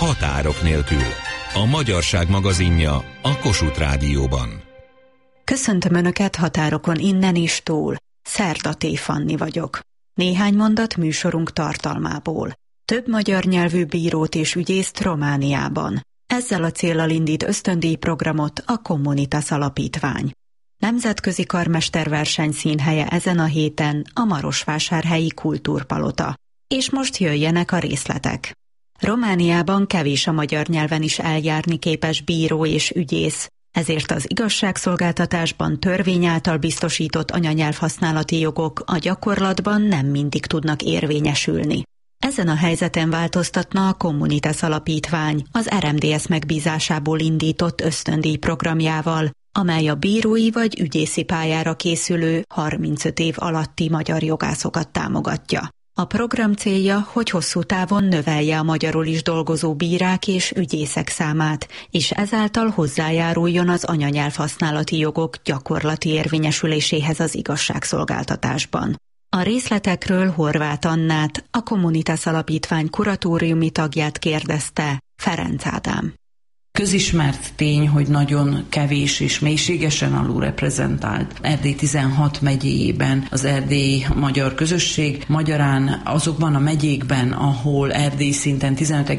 Határok nélkül. A Magyarság magazinja a Kossuth Rádióban. Köszöntöm Önöket határokon innen is túl. Szerda T. Fanni vagyok. Néhány mondat műsorunk tartalmából. Több magyar nyelvű bírót és ügyészt Romániában. Ezzel a céllal indít ösztöndíjprogramot a Communitas Alapítvány. Nemzetközi karmesterverseny színhelye ezen a héten a Marosvásárhelyi Kultúrpalota. És most jöjjenek a részletek. Romániában kevés a magyar nyelven is eljárni képes bíró és ügyész, ezért az igazságszolgáltatásban törvény által biztosított anyanyelvhasználati jogok a gyakorlatban nem mindig tudnak érvényesülni. Ezen a helyzeten változtatna a Communitas Alapítvány az RMDSZ megbízásából indított ösztöndíj programjával, amely a bírói vagy ügyészi pályára készülő 35 év alatti magyar jogászokat támogatja. A program célja, hogy hosszú távon növelje a magyarul is dolgozó bírák és ügyészek számát, és ezáltal hozzájáruljon az anyanyelvhasználati jogok gyakorlati érvényesüléséhez az igazságszolgáltatásban. A részletekről Horváth Annát, a Communitas Alapítvány kuratóriumi tagját kérdezte Ferenc Ádám. Közismert tény, hogy nagyon kevés és mélységesen alulreprezentált Erdély 16 megyéjében az erdélyi magyar közösség, magyarán azokban a megyékben, ahol Erdély szinten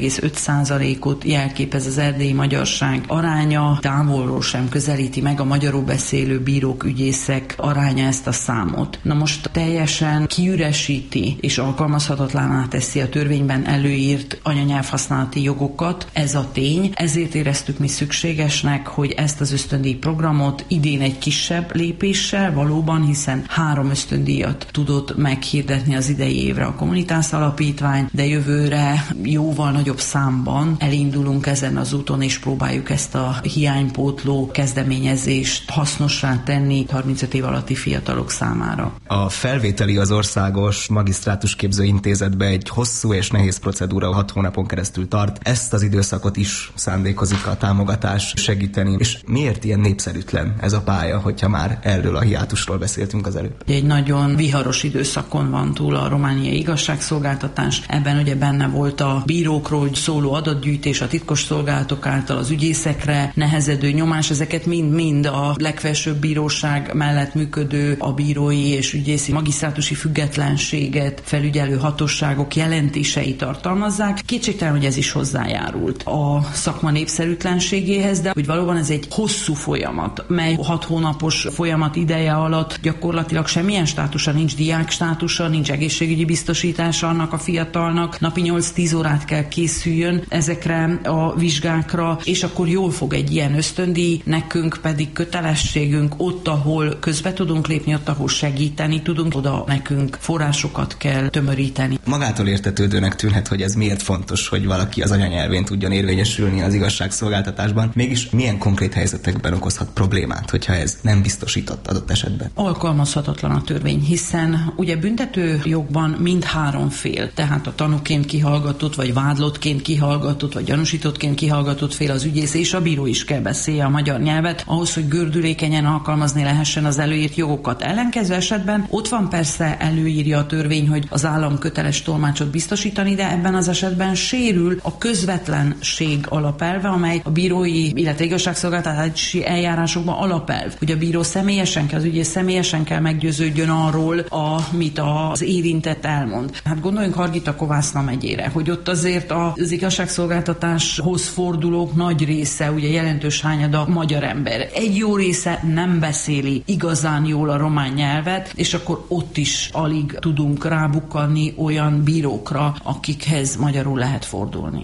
15,5%-ot jelképez az erdélyi magyarság aránya, távolról sem közelíti meg a magyarul beszélő bírók, ügyészek aránya ezt a számot. Na most teljesen kiüresíti és alkalmazhatatlanná teszi a törvényben előírt anyanyelvhasználati jogokat ez a tény, ezért éreztük mi szükségesnek, hogy ezt az ösztöndíj programot idén egy kisebb lépéssel valóban, hiszen 3 ösztöndíjat tudott meghirdetni az idei évre a Communitas Alapítvány, de jövőre jóval nagyobb számban elindulunk ezen az úton, és próbáljuk ezt a hiánypótló kezdeményezést hasznossá tenni 35 év alatti fiatalok számára. A felvételi az Országos Magisztrátusképző Intézetbe egy hosszú és nehéz procedúra 6 hónapon keresztül tart. Ezt az időszakot is szándékozik a támogatás segíteni. És miért ilyen népszerűtlen ez a pálya, hogyha már erről a hiátusról beszéltünk az előbb? Egy nagyon viharos időszakon van túl a romániai igazságszolgáltatás. Ebben ugye benne volt a bírókról szóló adatgyűjtés, a titkos szolgálatok által az ügyészekre nehezedő nyomás. Ezeket mind-mind a legfelsőbb bíróság mellett működő a bírói és ügyészi magisztrátusi függetlenséget felügyelő hatóságok jelentései tartalmazzák. Kétségtelen, hogy ez is hozzájárult a szakma népszerűtlenségéhez, de hogy valóban ez egy hosszú folyamat, mely 6 hónapos folyamat ideje alatt gyakorlatilag semmilyen státusa nincs, diák státusa, nincs egészségügyi biztosítása annak a fiatalnak, napi 8-10 órát kell készüljön ezekre a vizsgákra, és akkor jól fog egy ilyen ösztöndíj, nekünk pedig kötelességünk ott, ahol közbe tudunk lépni, ott, ahol segíteni tudunk, oda nekünk forrásokat kell tömöríteni. Magától értetődőnek tűnhet, hogy ez miért fontos, hogy valaki az anyanyelvén tudjon érvényesülni az igazságszolgáltatásban. Mégis milyen konkrét helyzetekben okozhat problémát, hogyha ez nem biztosított adott esetben? Alkalmazhatatlan a törvény, hiszen ugye büntető jogban mind 3 fél, tehát a tanúként kihallgatott, vagy vádlottként kihallgatott, vagy gyanúsítottként kihallgatott fél, az ügyész és a bíró is kell beszélje a magyar nyelvet, ahhoz, hogy gördülékenyen alkalmazni lehessen az előírt jogokat. Ellenkező esetben ott van persze előírja a törvény, hogy az állam köteles tolmácsot biztosítani, de ebben az esetben sérül a közvetlenség alapelve, amely a bírói, illetve igazságszolgáltatási eljárásokban alapelv, hogy a bíró személyesen kell, az ügyész személyesen kell meggyőződjön arról, amit az érintett elmond. Hát gondoljunk Hargita Kovászna megyére, hogy ott azért az igazságszolgáltatáshoz fordulók nagy része, ugye jelentős hányada magyar ember. Egy jó része nem beszéli igazán jól a román nyelvet, és akkor ott is alig tudunk rábukkanni olyan bírókra, akikhez magyarul lehet fordulni.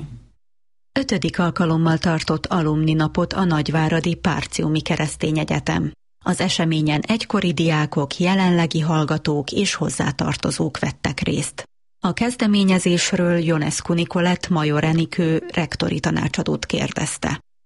5. alkalommal tartott alumni napot a nagyváradi Párciumi Keresztény Egyetem. Az eseményen egykori diákok, jelenlegi hallgatók és hozzátartozók vettek részt. A kezdeményezésről Ionescu Nicolett Major Enikő rektori tanácsadót kérdezte.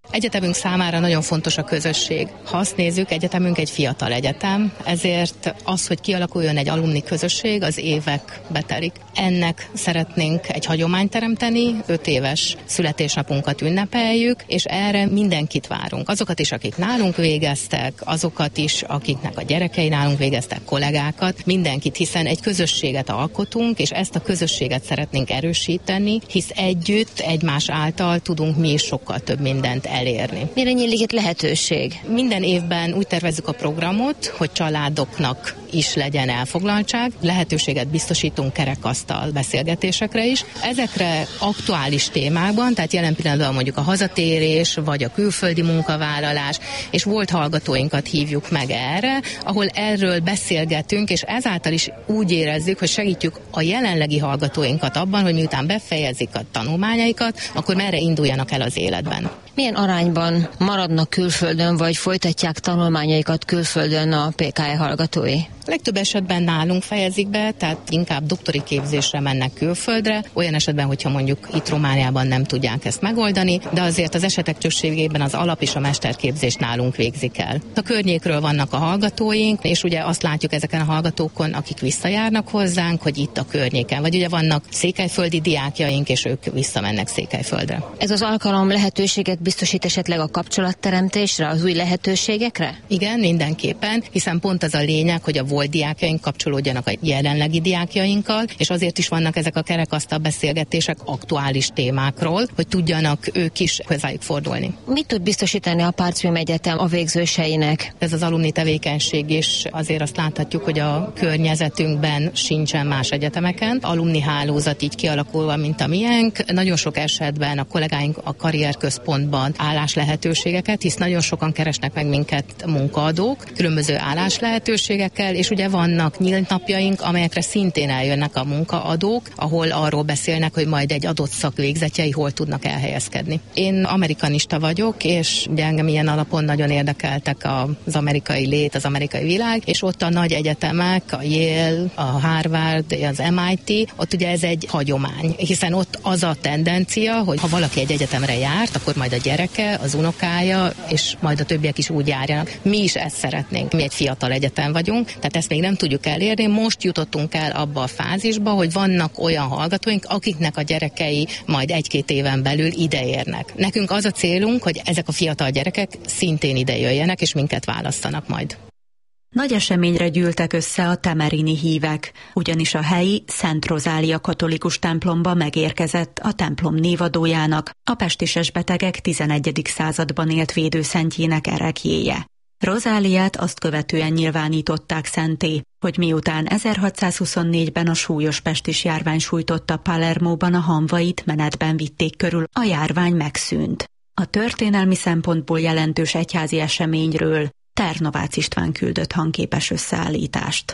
Egyetemünk számára nagyon fontos a közösség. Ha azt nézzük, egyetemünk egy fiatal egyetem, ezért az, hogy kialakuljon egy alumni közösség, az évek betelik. Ennek szeretnénk egy hagyományt teremteni, 5 éves születésnapunkat ünnepeljük, és erre mindenkit várunk. Azokat is, akik nálunk végeztek, azokat is, akiknek a gyerekei nálunk végeztek, kollégákat, mindenkit, hiszen egy közösséget alkotunk, és ezt a közösséget szeretnénk erősíteni, hisz együtt, egymás által tudunk mi is sokkal több mindent elérni. Mire nyílik itt lehetőség? Minden évben úgy tervezzük a programot, hogy családoknak is legyen elfoglaltság. Lehetőséget biztosítunk kerekasztal beszélgetésekre is. Ezekre aktuális témákban, tehát jelen pillanatban mondjuk a hazatérés, vagy a külföldi munkavállalás, és volt hallgatóinkat hívjuk meg erre, ahol erről beszélgetünk, és ezáltal is úgy érezzük, hogy segítjük a jelenlegi hallgatóinkat abban, hogy miután befejezik a tanulmányaikat, akkor merre induljanak el az életben. Milyen arányban maradnak külföldön, vagy folytatják tanulmányaikat külföldön a PKE hallgatói? Legtöbb esetben nálunk fejezik be, tehát inkább doktori képzésre mennek külföldre, olyan esetben, hogyha mondjuk itt Romániában nem tudják ezt megoldani, de azért az esetek többségében az alap és a mesterképzést nálunk végzik el. A környékről vannak a hallgatóink, és ugye azt látjuk ezeken a hallgatókon, akik visszajárnak hozzánk, hogy itt a környéken, vagy ugye vannak székelyföldi diákjaink, és ők visszamennek Székelyföldre. Ez az alkalom lehetőséget biztosít esetleg a kapcsolatteremtésre, az új lehetőségekre? Igen, mindenképpen, hiszen pont az a lényeg, hogy a volt diákjaink kapcsolódjanak a jelenlegi diákjainkkal, és azért is vannak ezek a kerekasztal beszélgetések aktuális témákról, hogy tudjanak ők is hozzájuk fordulni. Mit tud biztosítani a Parcmim Egyetem a végzőseinek? Ez az alumni tevékenység is, azért azt láthatjuk, hogy a környezetünkben sincsen más egyetemeken. Alumni hálózat így kialakulva, mint a miénk. Nagyon sok esetben a kollégáink a karrierközpontban álláslehetőségeket, hisz nagyon sokan keresnek meg minket munkaadók, különböző álláslehetőségekkel, és ugye vannak nyílt napjaink, amelyekre szintén eljönnek a munkaadók, ahol arról beszélnek, hogy majd egy adott szak végzetjei hol tudnak elhelyezkedni. Én amerikanista vagyok, és ugye engem ilyen alapon nagyon érdekeltek az amerikai lét, az amerikai világ, és ott a nagy egyetemek, a Yale, a Harvard, az MIT, ott ugye ez egy hagyomány, hiszen ott az a tendencia, hogy ha valaki egy egyetemre járt, akkor majd a gyereke, az unokája, és majd a többiek is úgy járjanak. Mi is ezt szeretnénk. Mi egy fiatal egyetem vagyunk, tehát ezt még nem tudjuk elérni. Most jutottunk el abba a fázisba, hogy vannak olyan hallgatóink, akiknek a gyerekei majd 1-2 éven belül ideérnek. Nekünk az a célunk, hogy ezek a fiatal gyerekek szintén ide jöjjenek, és minket választanak majd. Nagy eseményre gyűltek össze a temerini hívek, ugyanis a helyi Szent Rozália katolikus templomba megérkezett a templom névadójának, a pestises betegek 11. században élt védőszentjének ereklyéje. Rozáliát azt követően nyilvánították szentté, hogy miután 1624-ben a súlyos pestis járvány sújtotta Palermóban a hamvait menetben vitték körül, a járvány megszűnt. A történelmi szempontból jelentős egyházi eseményről Ternovácz István küldött hangképes összeállítást.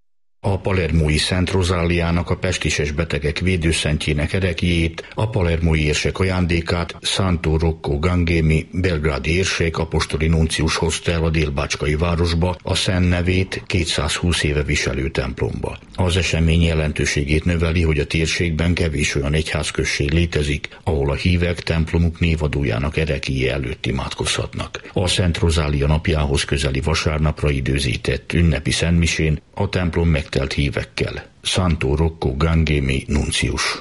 A palermói Szent Rozáliának, a pestises betegek védőszentjének ereklyéjét, a palermói érsek ajándékát Santo Rocco Gangemi belgrádi érsek apostoli nuncius hozta el a délbácskai városba, a szent nevét 220 éve viselő templomba. Az esemény jelentőségét növeli, hogy a térségben kevés olyan egyházközség létezik, ahol a hívek templomuk névadójának ereklyéje előtt imádkozhatnak. A Szent Rozália napjához közeli vasárnapra időzített ünnepi szentmisén a templom megtelt hívekkel. Santo Rocco Gangemi nuncius.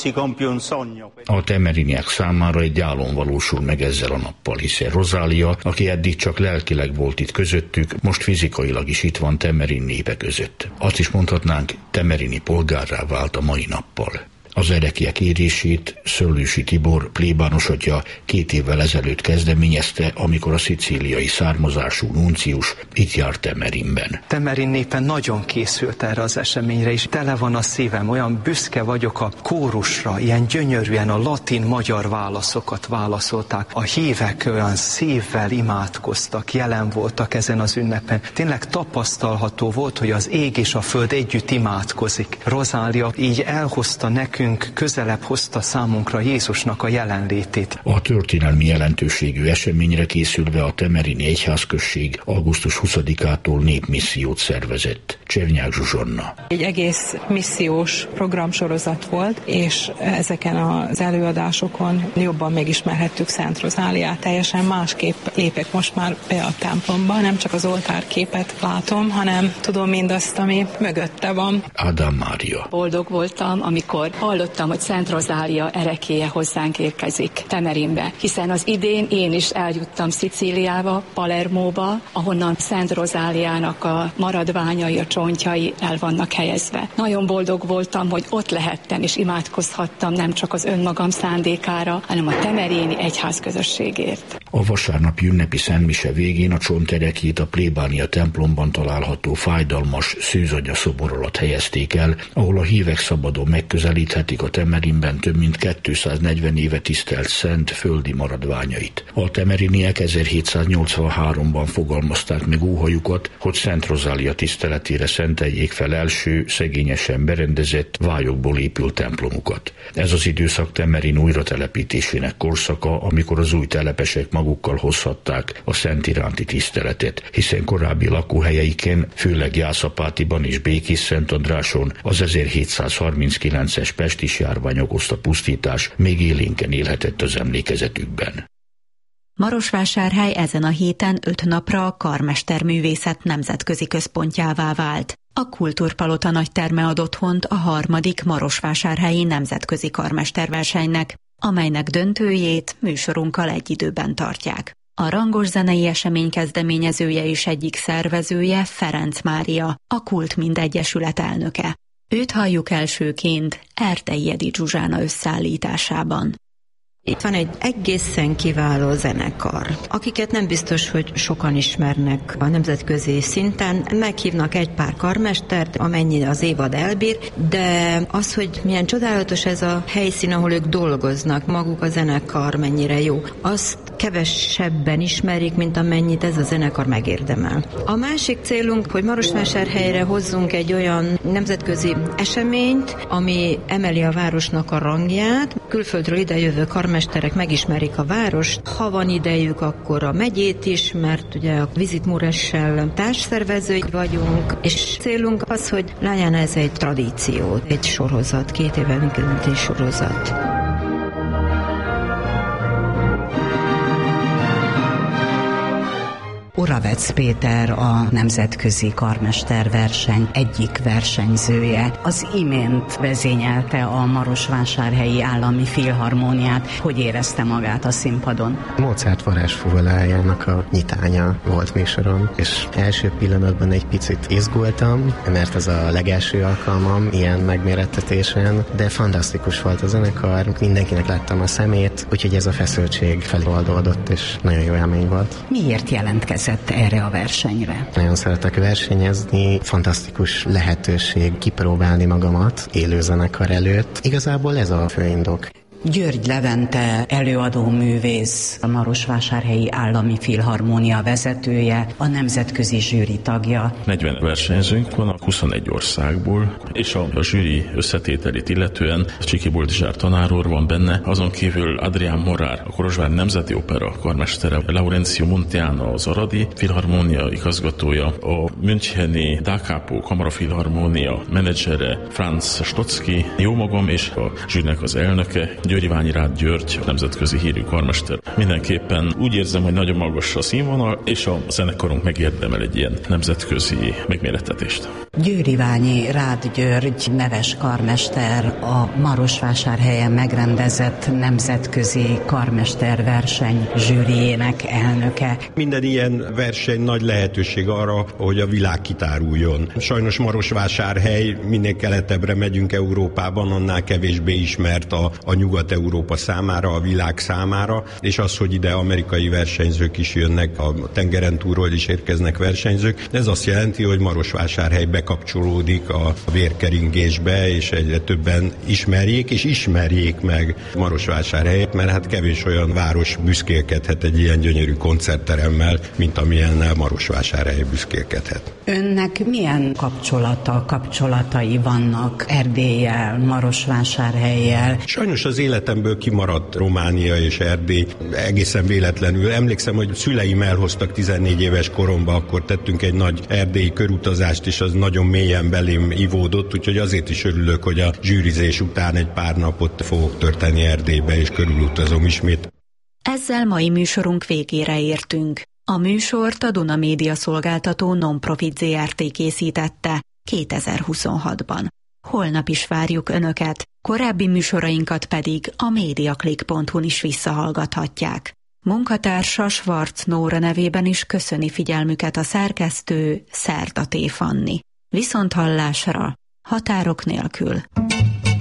A temeriniek számára egy álom valósul meg ezzel a nappal, hiszen Rozália, aki eddig csak lelkileg volt itt közöttük, most fizikailag is itt van Temerin népe között. Azt is mondhatnánk, temerini polgárrá vált a mai nappal. Az ereklyek érését Szöllősi Tibor plébános atya 2 évvel ezelőtt kezdeményezte, amikor a szicíliai származású nuncius itt járt Temerinben. Temerin népe nagyon készült erre az eseményre, és tele van a szívem, olyan büszke vagyok a kórusra, ilyen gyönyörűen a latin-magyar válaszokat válaszolták. A hívek olyan szívvel imádkoztak, jelen voltak ezen az ünnepen. Tényleg tapasztalható volt, hogy az ég és a föld együtt imádkozik. Rozália így elhozta nekünk nekünk közelebb hozta számunkra Jézusnak a jelenlétét. A történelmi jelentőségű eseményre készülve a temerini egyházközség augusztus 20-ától népmissziót szervezett. Csernyák Zsuzsanna. Egy egész missziós programsorozat volt, és ezeken az előadásokon jobban megismerhettük Szent Rozáliát. Teljesen másképp lépek most már be a templomba, nem csak az oltárképet látom, hanem tudom mindazt, ami mögötte van. Ádám Mária. Boldog voltam, amikor hallottam, hogy Szent Rozália erekélye hozzánk érkezik Temerinbe, hiszen az idén én is eljuttam Szicíliába, Palermóba, ahonnan Szent Rozáliának a maradványai, a csontjai el vannak helyezve. Nagyon boldog voltam, hogy ott lehettem és imádkozhattam nem csak az önmagam szándékára, hanem a temerini egyházközösségért. A vasárnapi ünnepi szentmise végén a csonterekét a plébánia templomban található fájdalmas szűzagya szobor alatt helyezték el, ahol a hívek szabadon megközelíthetik a Temerinben több mint 240 éve tisztelt szent földi maradványait. A temeriniek 1783-ban fogalmazták meg óhajukat, hogy Szent Rozália tiszteletére szenteljék fel első, szegényesen berendezett, vályokból épült templomukat. Ez az időszak Temerin újratelepítésének korszaka, amikor az új telepesek magukkal hozhatták a szent iránti tiszteletet, hiszen korábbi lakóhelyeiken, főleg Jászapátiban és Békés-Szentandráson az 1739-es pestis járvány okozta pusztítás még élénken élhetett az emlékezetükben. Marosvásárhely ezen a héten 5 napra a karmesterművészet nemzetközi központjává vált. A Kultúrpalota nagyterme ad otthont a 3. marosvásárhelyi nemzetközi karmesterversenynek, amelynek döntőjét műsorunkkal egy időben tartják. A rangos zenei esemény kezdeményezője és egyik szervezője Ferenc Mária, a Kult Mind Egyesület elnöke. Őt halljuk elsőként Erdei Edi Zsuzsána összeállításában. Itt van egy egészen kiváló zenekar, akiket nem biztos, hogy sokan ismernek a nemzetközi szinten. Meghívnak egy pár karmestert, amennyire az évad elbír, de az, hogy milyen csodálatos ez a helyszín, ahol ők dolgoznak, maguk a zenekar mennyire jó, azt kevesebben ismerik, mint amennyit ez a zenekar megérdemel. A másik célunk, hogy Marosvásárhelyre hozzunk egy olyan nemzetközi eseményt, ami emeli a városnak a rangját. Külföldről idejövő karmesterek megismerik a várost. Ha van idejük, akkor a megyét is, mert ugye a Visit Muressel társszervezői vagyunk, és célunk az, hogy legyen ez egy tradíció, egy sorozat, 2 évenkénti sorozat. Oravec Péter a nemzetközi karmesterverseny egyik versenyzője. Az imént vezényelte a Marosvásárhelyi Állami Filharmóniát. Hogy érezte magát a színpadon? Mozart varázsfúvolájának a nyitánya volt műsoron, és első pillanatban egy picit izgultam, mert ez a legelső alkalmam ilyen megmérettetésen, de fantasztikus volt a zenekar, mindenkinek láttam a szemét, úgyhogy ez a feszültség feloldódott, és nagyon jó élmény volt. Miért jelentkezett erre a versenyre? Nagyon szeretek versenyezni, fantasztikus lehetőség kipróbálni magamat élő zenekar előtt. Igazából ez a fő indok. György Levente előadó művész, a Marosvásárhelyi Állami Filharmónia vezetője, a nemzetközi zsűri tagja. 40 versenyzőnk van a 21 országból, és a zsűri összetételét illetően Csiki Boldizsár tanár úr van benne, azon kívül Adrián Morár, a Kolozsvári Nemzeti Opera karmestere, Laurencio Montiano az Aradi Filharmónia igazgatója, a Müncheni Da Capo Kamarafilharmónia menedzsere Franz Stotzki, jó magam és a zsűrinek az elnöke, Győriványi Rád György, nemzetközi hírű karmester. Mindenképpen úgy érzem, hogy nagyon magas a színvonal, és a zenekarunk megérdemel egy ilyen nemzetközi megmérettetést. Győriványi Rád György, neves karmester, a Marosvásárhelyen megrendezett nemzetközi karmesterverseny zsűriének elnöke. Minden ilyen verseny nagy lehetőség arra, hogy a világ kitáruljon. Sajnos Marosvásárhely, minél keletebbre megyünk Európában, annál kevésbé ismert a Nyugat-Európa számára, a világ számára, és az, hogy ide amerikai versenyzők is jönnek, a tengeren túlról is érkeznek versenyzők, ez azt jelenti, hogy Marosvásárhely bekapcsolódik a vérkeringésbe, és egyre többen ismerjék, és ismerjék meg Marosvásárhelyet, mert hát kevés olyan város büszkélkedhet egy ilyen gyönyörű koncertteremmel, mint amilyennel Marosvásárhely büszkélkedhet. Önnek milyen kapcsolatai vannak Erdéllyel, Marosvásárhellyel? Sajnos az életemből kimaradt Románia és Erdély egészen véletlenül. Emlékszem, hogy szüleim elhoztak 14 éves koromba, akkor tettünk egy nagy erdélyi körutazást, és az nagyon mélyen belém ivódott, úgyhogy azért is örülök, hogy a zsűrizés után egy pár napot fogok tölteni Erdélybe, és körülutazom ismét. Ezzel mai műsorunk végére értünk. A műsort a Duna Média szolgáltató non-profit Zrt. Készítette 2026-ban. Holnap is várjuk Önöket, korábbi műsorainkat pedig a mediaclick.hu-n is visszahallgathatják. Munkatársa Schwarz Nóra nevében is köszöni figyelmüket a szerkesztő, Szerdaté Fanni. Viszonthallásra, határok nélkül.